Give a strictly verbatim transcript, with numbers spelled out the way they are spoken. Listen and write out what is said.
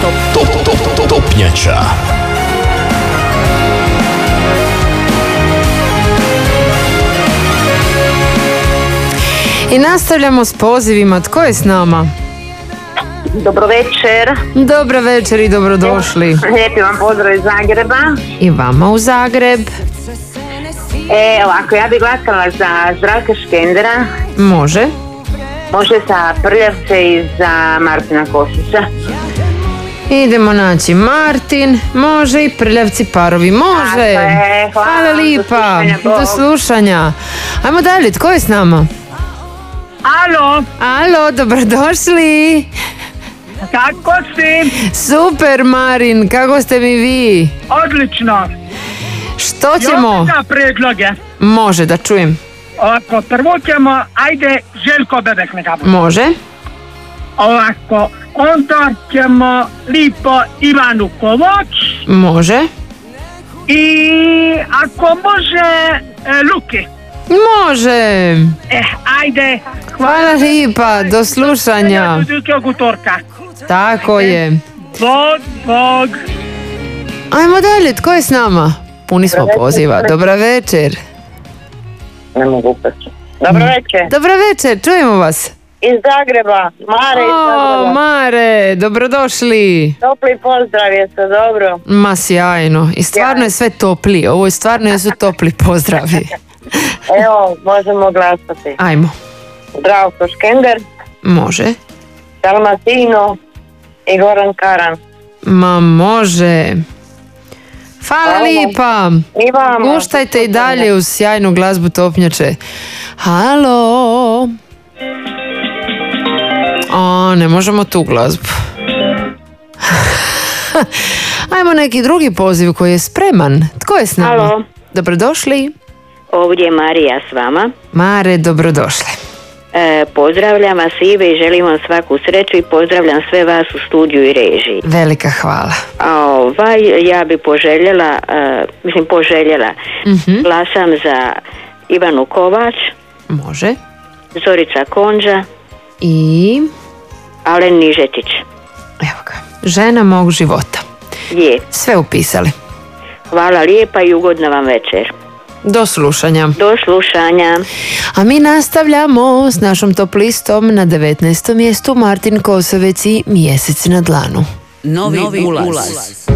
Top, top, top, top, topnjača. I nastavljamo s pozivima. Tko je s nama? Dobro večer. Dobro večer i dobrodošli. Lijepi vam pozdrav iz Zagreba. I vama u Zagreb. E, ovako, ja bih glasala za Zdravka Škendera. Može. Može za Prljavce i za Martina Kosića. Idemo naći Martin, može i Prljavci parovi, može. Je, hvala, hvala lipa, do slušanja, do slušanja. Ajmo dalje, tko je s nama? Alo, Alo, dobrodošli. kako si? Super Marin, kako ste mi vi? Odlično. Što ćemo? Još za predloge. Može, da čujem. Ovako, prvo ćemo, ajde, Željko Bebek neka bude. Može. Ovako, onda ćemo lipo Ivanu Kovač. Može. I ako može, e, Luki. Može. Eh, ajde. Hvala lipa, do slušanja. Do idućeg utorka. Tako je. Bog, bog. Ajmo dalje, tko je s nama? Puni smo poziva. Dobra večer. Ne mogu upati. Dobro večer. Dobra večer, čujemo vas. Iz Zagreba. Mare iz O, Zagreba. Mare, dobrodošli. Topli pozdrav, jeste dobro? Ma sjajno. I stvarno je sve topli. Ovo je stvarno jesu topli pozdravi. Evo, možemo glasati. Ajmo. Zdravko Škender, Može. Dalmatino i Goran Karan. Ma može. Hvala Hvala. lipa. I vama. Guštajte i dalje uz sjajnu glazbu topnjače. Halo. O, ne možemo tu glazbu. Ajmo neki drugi poziv koji je spreman. Tko je s nama? Halo. Dobrodošli. Ovdje je Marija s vama. Mare, dobrodošle. E, pozdravljam vas Ive i želim vam svaku sreću i pozdravljam sve vas u studiju i režiji. Velika hvala. A ovaj, ja bi poželjela, e, mislim poželjela, Mhm. glasam za Ivanu Kovač, Može. Zorica Konđa, I Alen Nižetić. evo ga. Žena mog života. Je. Sve upisali. Hvala lijepa i ugodna vam večer. Do slušanja. Do slušanja. A mi nastavljamo s našom top listom. Na devetnaestom mjestu Martin Kosovec i Mjesec na dlanu. Novi, Novi ulaz. ulaz.